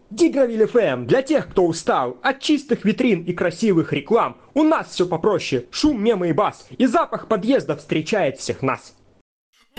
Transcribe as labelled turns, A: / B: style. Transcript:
A: Дигровиль ФМ для тех, кто устал от чистых витрин и красивых реклам. У нас все попроще, шум, мемы и бас, и запах подъезда встречает всех нас.